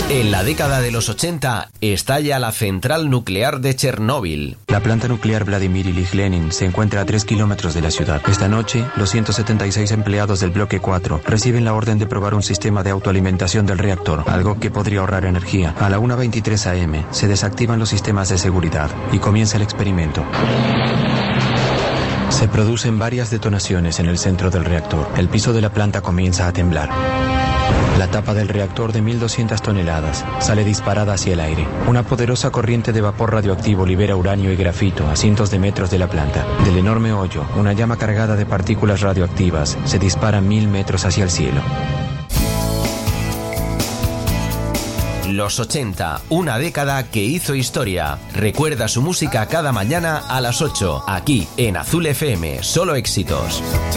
En la década de los 80 estalla la central nuclear de Chernóbil. La planta nuclear Vladimir Ilich Lenin se encuentra a 3 kilómetros de la ciudad. Esta noche, los 176 empleados del bloque 4 reciben la orden de probar un sistema de autoalimentación del reactor, algo que podría ahorrar energía. A la 1:23 a.m. se desactivan los sistemas de seguridad y comienza el experimento. Se producen varias detonaciones en el centro del reactor. El piso de la planta comienza a temblar. La tapa del reactor de 1.200 toneladas sale disparada hacia el aire. Una poderosa corriente de vapor radioactivo libera uranio y grafito a cientos de metros de la planta. Del enorme hoyo, una llama cargada de partículas radioactivas se dispara 1.000 metros hacia el cielo. Los 80, una década que hizo historia. Recuerda su música cada mañana a las 8, aquí en Azul FM, solo éxitos.